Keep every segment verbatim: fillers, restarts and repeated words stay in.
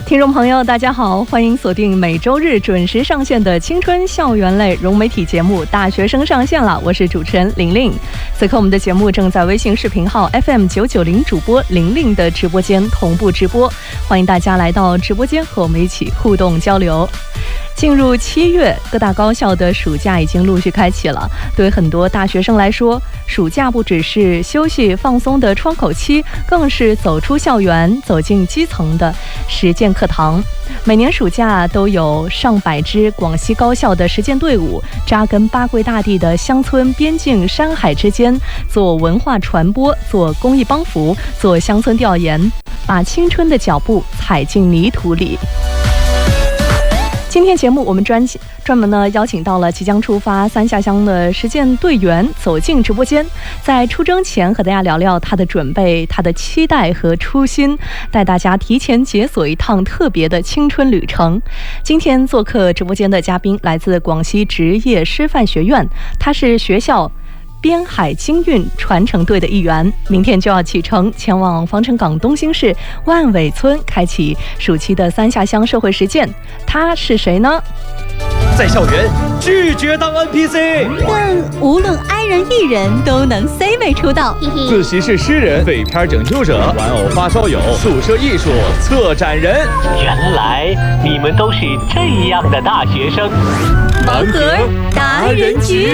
听众朋友大家好，欢迎锁定每周日准时上线的青春校园类融媒体节目《大学生上线了》，我是主持人玲玲。此刻我们的节目正在微信视频号 F M 九九零主播玲玲的直播间同步直播，欢迎大家来到直播间和我们一起互动交流。进入七月，各大高校的暑假已经陆续开启了。对很多大学生来说，暑假不只是休息放松的窗口期，更是走出校园、走进基层的实践课堂。每年暑假都有上百支广西高校的实践队伍扎根八桂大地的乡村、边境、山海之间，做文化传播，做公益帮扶，做乡村调研，把青春的脚步踩进泥土里。今天节目我们专专门呢邀请到了即将出发三下乡的实践队员走进直播间，在出征前和大家聊聊他的准备、他的期待和初心，带大家提前解锁一趟特别的青春旅程。今天做客直播间的嘉宾来自广西职业师范学院，他是学校边海京韵传承队的一员，明天就要启程前往防城港东兴市万尾村，开启暑期的三下乡社会实践。他是谁呢？ 在校园拒绝当 N P C， 但无论 I 人 E 人都能 C 位出道。 自习室诗人、废片拯救者、玩偶发烧友、宿舍艺术策展人。 原来你们都是这样的大学生。 盲盒达人局。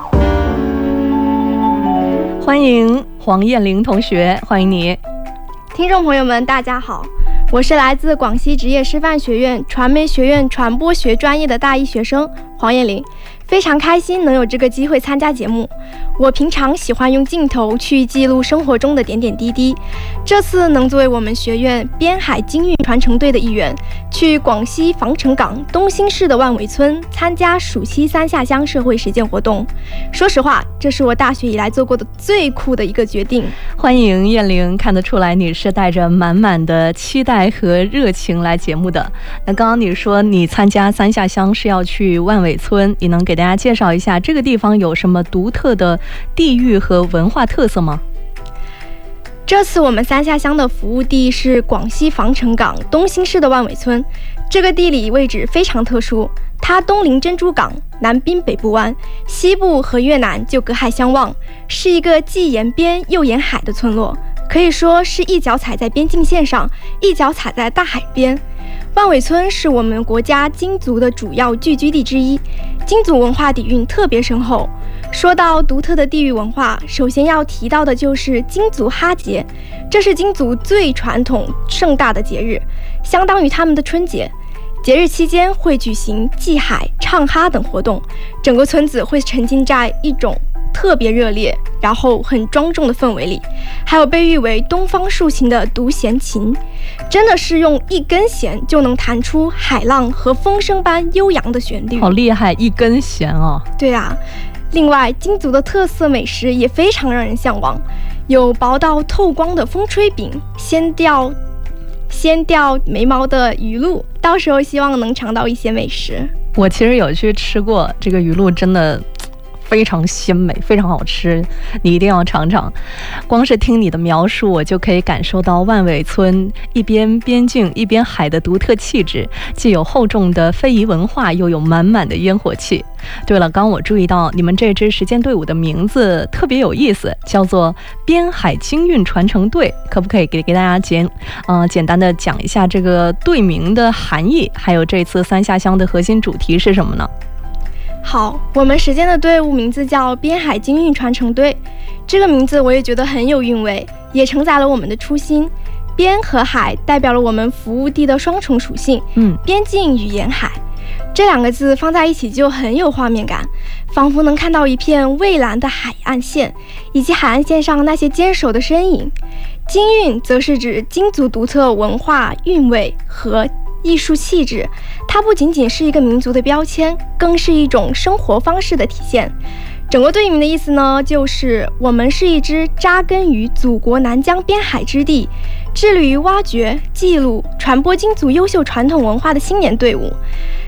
欢迎黄燕玲同学，欢迎你。 听众朋友们大家好，我是来自广西职业师范学院传媒学院传播学专业的大一学生黄燕玲，非常开心能有这个机会参加节目。我平常喜欢用镜头去记录生活中的点点滴滴，这次能作为我们学院边海京韵传承队的一员，去广西防城港东兴市的万尾村参加暑期三下乡社会实践活动。说实话，这是我大学以来做过的最酷的一个决定。 欢迎燕玲，看得出来你是带着满满的期待和热情来节目的。那刚刚你说你参加三下乡是要去万尾村，你能给大家介绍一下这个地方有什么独特的地域和文化特色吗？ 这次我们三下乡的服务地是广西防城港东兴市的万尾村，这个地理位置非常特殊，它东临珍珠港，南濒北部湾，西部和越南就隔海相望，是一个既沿边又沿海的村落，可以说是一脚踩在边境线上，一脚踩在大海边。万尾村是我们国家京族的主要聚居地之一，京族文化底蕴特别深厚。说到独特的地域文化，首先要提到的就是京族哈节，这是京族最传统盛大的节日，相当于他们的春节。节日期间会举行祭海、唱哈等活动，整个村子会沉浸在一种特别热烈然后很庄重的氛围里，还有被誉为东方竖琴的独弦琴，真的是用一根弦就能弹出海浪和风声般悠扬的旋律。 好厉害，一根弦哦。 对啊，另外京族的特色美食也非常让人向往，有薄到透光的风吹饼，鲜掉鲜掉眉毛的鱼露，到时候希望能尝到一些美食。 我其实有去吃过，这个鱼露真的非常鲜美，非常好吃，你一定要尝尝。光是听你的描述，我就可以感受到万尾村一边边境一边海的独特气质，既有厚重的非遗文化，又有满满的烟火气。对了，刚我注意到你们这支实践队伍的名字特别有意思，叫做边海京韵传承队，可不可以给给大家简呃简单的讲一下这个队名的含义，还有这次三下乡的核心主题是什么呢？ 好，我们实践的队伍名字叫边海京韵传承队，这个名字我也觉得很有韵味，也承载了我们的初心。边和海代表了我们服务地的双重属性，嗯，边境与沿海，这两个字放在一起就很有画面感，仿佛能看到一片蔚蓝的海岸线，以及海岸线上那些坚守的身影。京韵则是指京族独特文化韵味和艺术气质，它不仅仅是一个民族的标签，更是一种生活方式的体现。整个队名的意思呢，就是我们是一支扎根于祖国南疆边海之地，致力于挖掘、记录、传播京族优秀传统文化的青年队伍。